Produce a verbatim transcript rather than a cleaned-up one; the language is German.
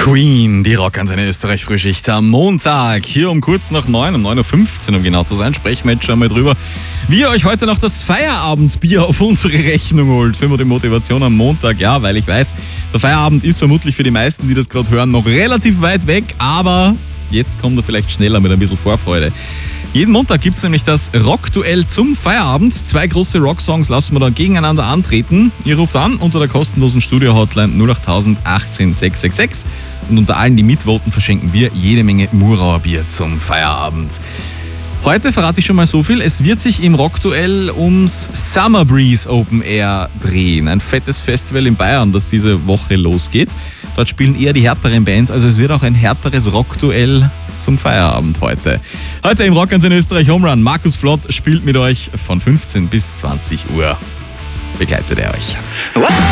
Queen, die Rock an seine Österreich-Frühschicht am Montag. Hier um kurz nach neun, um neun Uhr fünfzehn, um genau zu sein, sprechen wir jetzt schon mal drüber, wie ihr euch heute noch das Feierabendbier auf unsere Rechnung holt. Für die Motivation am Montag, ja, weil ich weiß, der Feierabend ist vermutlich für die meisten, die das gerade hören, noch relativ weit weg, aber jetzt kommt er vielleicht schneller mit ein bisschen Vorfreude. Jeden Montag gibt's nämlich das Rockduell zum Feierabend. Zwei große Rocksongs lassen wir da gegeneinander antreten. Ihr ruft an unter der kostenlosen Studio-Hotline null acht null null achtzehn sechs sechs sechs und unter allen, die mitvoten, verschenken wir jede Menge Murauer Bier zum Feierabend. Heute verrate ich schon mal so viel, es wird sich im Rockduell ums Summer Breeze Open Air drehen. Ein fettes Festival in Bayern, das diese Woche losgeht. Dort spielen eher die härteren Bands, also es wird auch ein härteres Rockduell zum Feierabend heute. Heute im Rock an in Österreich Home Run. Markus Flott spielt mit euch von fünfzehn bis zwanzig Uhr. Begleitet er euch.